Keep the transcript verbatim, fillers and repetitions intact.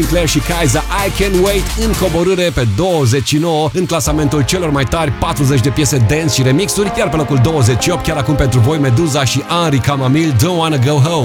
Claire și Kaiza, I Can Wait, în coborâre pe douăzeci și nouă în clasamentul celor mai tari patruzeci de piese dance și remixuri, iar pe locul douăzeci și opt chiar acum pentru voi Meduza și Henri Camamil, Don't Wanna Go Home.